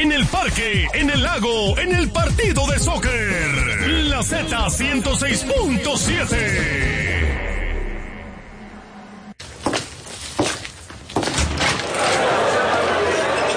en el parque, en el lago, en el partido de soccer. La Z 106.7.